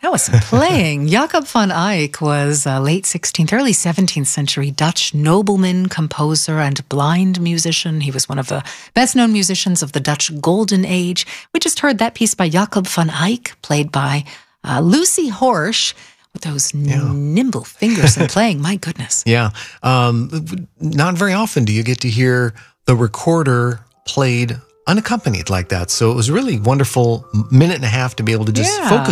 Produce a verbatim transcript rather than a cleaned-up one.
That was some playing. Jacob van Eyck was a late sixteenth, early seventeenth century Dutch nobleman, composer, and blind musician. He was one of the best-known musicians of the Dutch Golden Age. We just heard that piece by Jacob van Eyck, played by uh, Lucy Horsch, with those yeah. nimble fingers and playing. My goodness. Yeah. Um, not very often do you get to hear the recorder played unaccompanied like that. So it was a really wonderful minute and a half to be able to just yeah. focus